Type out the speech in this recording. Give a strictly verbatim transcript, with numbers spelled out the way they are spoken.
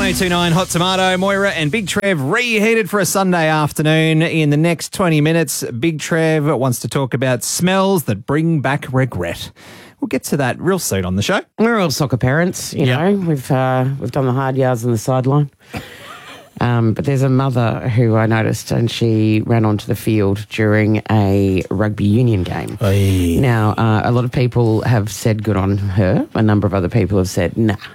oh two nine Hot Tomato, Moira and Big Trev reheated for a Sunday afternoon. In the next twenty minutes, Big Trev wants to talk about smells that bring back regret. We'll get to that real soon on the show. We're all soccer parents, you Yep. know. We've uh, we've done the hard yards on the sideline. Um, but there's a mother who I noticed, and she ran onto the field during a rugby union game. Oy. Now, uh, a lot of people have said good on her. A number of other people have said, nah,